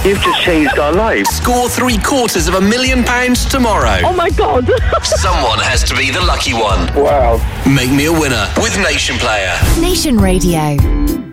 You've just changed our lives. Score £750,000 tomorrow. Oh my God. Someone has to be the lucky one. Wow. Make me a winner with Nation Player. Nation Radio.